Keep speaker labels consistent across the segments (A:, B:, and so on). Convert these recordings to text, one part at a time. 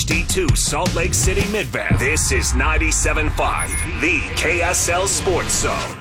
A: HD2 Salt Lake City Mid-Bend. This is 97.5, the KSL Sports Zone.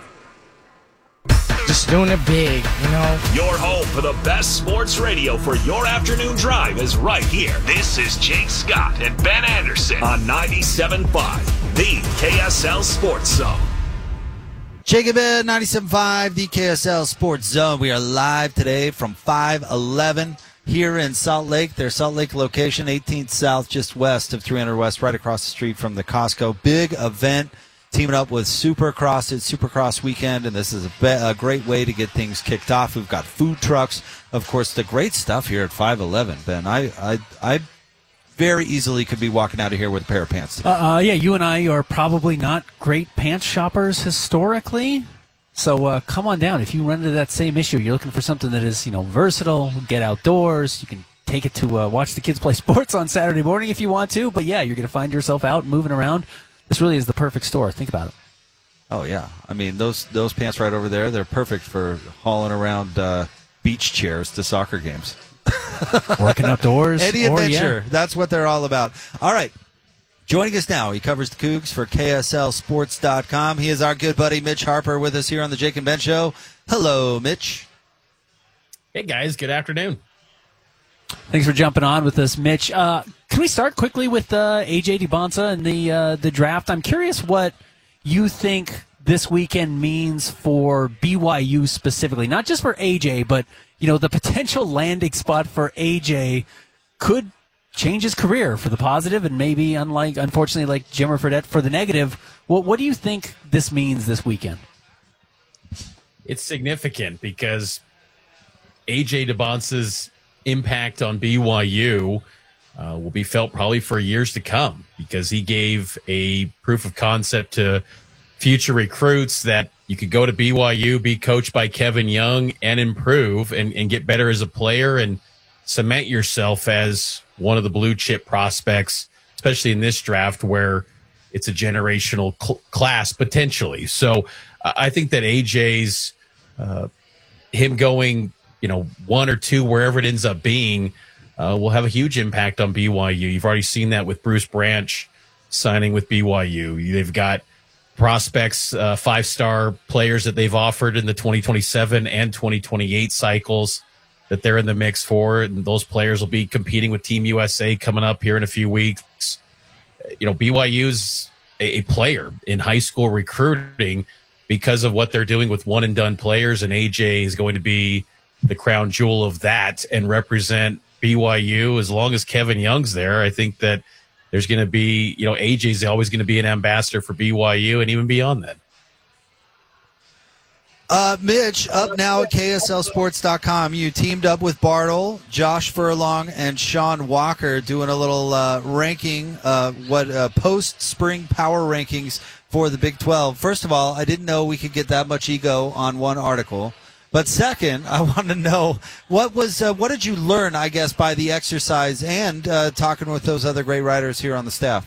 B: Just doing it big, you know.
A: Your home for the best sports radio for your afternoon drive is right here. This is Jake Scott and Ben Anderson on 97.5, the KSL Sports Zone.
C: Jake and Ben, 97.5, the KSL Sports Zone. We are live today from 511 here in Salt Lake. Their Salt Lake location, 18th South, just west of 300 West, right across the street from the Costco. Big event. Teaming up with Supercross. It's Supercross weekend, and this is a great way to get things kicked off. We've got food trucks. Of course, the great stuff here at 511, Ben. I very easily could be walking out of here with a pair of pants today.
D: Yeah, you and I are probably not great pants shoppers historically. So come on down. If you run into that same issue, you're looking for something that is, versatile, get outdoors. You can take it to watch the kids play sports on Saturday morning if you want to. But, yeah, you're going to find yourself out moving around. This really is the perfect store. Think about it.
C: Oh, yeah. I mean, those pants right over there, they're perfect for hauling around beach chairs to soccer games.
D: Working outdoors.
C: Any adventure. That's what they're all about. All right. Joining us now, he covers the Cougs for KSLSports.com. He is our good buddy Mitch Harper with us here on the Jake and Ben Show. Hello, Mitch.
E: Hey, guys. Good afternoon.
D: Thanks for jumping on with us, Mitch. Can we start quickly with A.J. DeBonsa and the draft? I'm curious what you think this weekend means for BYU specifically, not just for A.J., but the potential landing spot for A.J. could change his career for the positive and maybe, unfortunately, like Jimmer Fredette, for the negative. What do you think this means this weekend?
E: It's significant because A.J. DeBonsa's impact on BYU will be felt probably for years to come because he gave a proof of concept to future recruits that you could go to BYU, be coached by Kevin Young, and improve and get better as a player and cement yourself as one of the blue chip prospects, especially in this draft where it's a generational class potentially. So I think that AJ's him going one or two, wherever it ends up being, will have a huge impact on BYU. You've already seen that with Bruce Branch signing with BYU. They've got prospects, five-star players that they've offered in the 2027 and 2028 cycles that they're in the mix for. And those players will be competing with Team USA coming up here in a few weeks. BYU's a player in high school recruiting because of what they're doing with one-and-done players, and AJ is going to be the crown jewel of that and represent BYU as long as Kevin Young's there. I think that there's going to be, AJ's always going to be an ambassador for BYU and even beyond that.
C: Mitch, up now at KSLSports.com, you teamed up with Bartle, Josh Furlong, and Sean Walker doing a little ranking, post-spring power rankings for the Big 12. First of all, I didn't know we could get that much ego on one article. But second, I want to know what did you learn, I guess, by the exercise and talking with those other great writers here on the staff?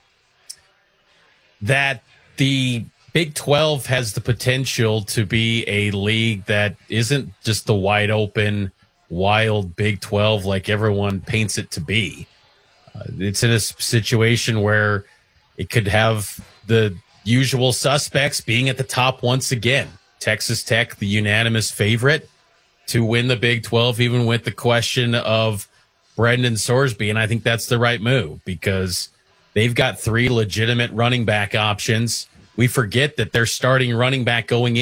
E: That the Big 12 has the potential to be a league that isn't just the wide open, wild Big 12 like everyone paints it to be. It's in a situation where it could have the usual suspects being at the top once again. Texas Tech, the unanimous favorite to win the Big 12, even with the question of Brendan Sorsby. And I think that's the right move because they've got three legitimate running back options. We forget that they're starting running back going in.